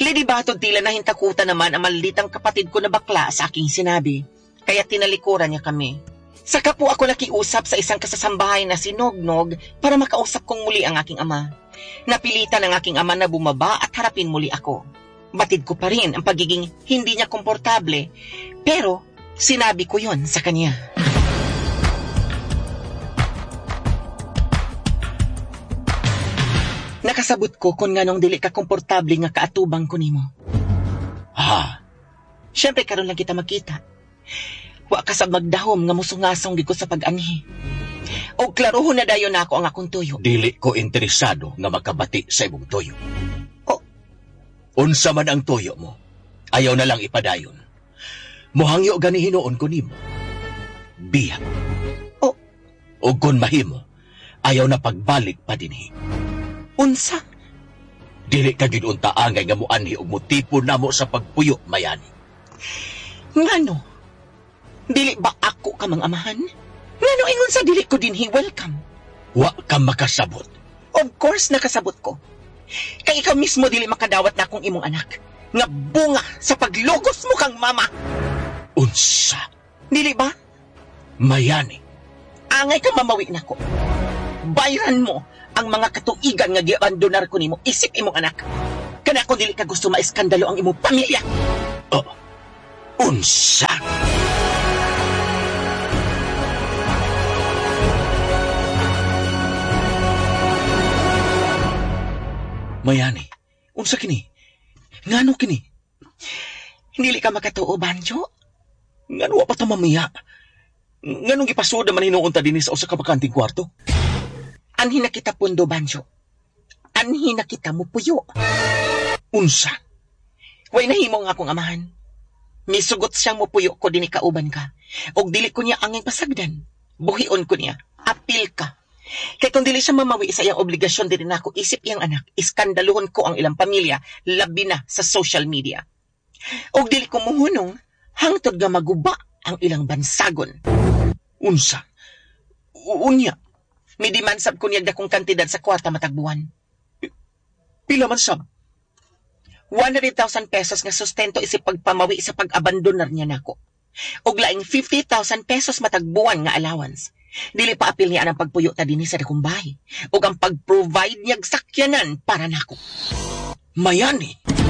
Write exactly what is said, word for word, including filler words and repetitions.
Lady Batod tila nahintakutan naman ang malditang kapatid ko na bakla sa aking sinabi, kaya tinalikuran niya kami. Saka po ako nakiusap sa isang kasasambahay na si Nognog para makausap kong muli ang aking ama. Napilitan ng aking ama na bumaba at harapin muli ako. Batid ko pa rin ang pagiging hindi niya komportable, pero sinabi ko yon sa kanya. Nakasabot ko kung nganong dili ka komportable nga kaatubang ko nimo. Ha? Siyempre karon lang kita makita. Wa ka sa magdahom nga musungasong gid ko sa pag-anhi. O klarohon na dayon nako ang akong tuyo. Dili ko interesado nga makabati sa imong tuyo. O, unsa man ang tuyo mo, ayaw na lang ipadayon. Mohangyo gani hinuon ko nimo. Biya. O, ug kun mahimo, ayaw na pagbalik pa dinhi. unsa? Dili ka gid unta angay nga muanhi ug mutipon namo sa pagpuyo, Mayani. Ngano? Dili ba ako ka mang amahan? Ngano ingon sa dili ko dinhi welcome? Wa ka makasabot. Of course nakasabot ko. Kay ikaw mismo dili makadawat na akong imong anak. Nga bunga sa paglugos mo kang mama. Unsa? Dili ba? Mayani. Angay ka mamawi nako. Bayran mo ang mga katuigan nga giabandonar ko nimo isip imong anak. Kana kung dili ka gusto maiskandalo ang imong pamilya. Oh. Unsa? Mayani, unsa kini? Ngano kini? Dili ka makatuo, Banjo? Ngano wa pa ta mamiya? Nganong gipasud man hinuon ta dinhi sa usa ka bakanting kwarto? Anhi na kita pundo, Banjo. Anhi na kita mo puyo. Unsa? Way nahimo nga akong amahan. Misugot siyang mo puyo ko dinhi kauban ka. Og dili ko niya angin pasagdan. Buhion ko niya. Apil ka. Kaya kung dili siya mamawi sa iyang obligasyon din ako isip iyang anak, iskandaluhon ko ang ilang pamilya, labi na sa social media. Og dili ko muhunong, hangtod nga maguba ang ilang bansagon. Unsa? Unya? May dimansab ko niyag dakong kantidad sa kwarta matagbuhan. Pila man sab? one hundred thousand pesos nga sustento isip pagpamawi sa pag-abandonar niya nako. Og laing fifty thousand pesos matagbuhan nga allowance. Dili pa apil niya ang pagpuyo ta dinhi sa dakong bahay ug ang pag-provide niyag sakyanan para nako. Mayani.